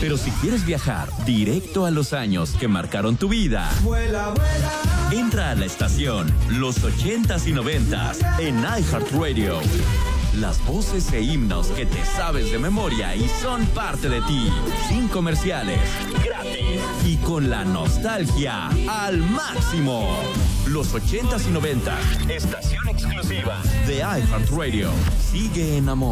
Pero si quieres viajar directo a los años que marcaron tu vida, Vuela, vuela. entra a la estación Los 80s y 90s en iHeartRadio. Las voces e himnos que te sabes de memoria y son parte de ti. Sin comerciales. Gratis. Y con la nostalgia al máximo. Los 80s y 90s. Estación exclusiva de iHeartRadio. Sigue en amor.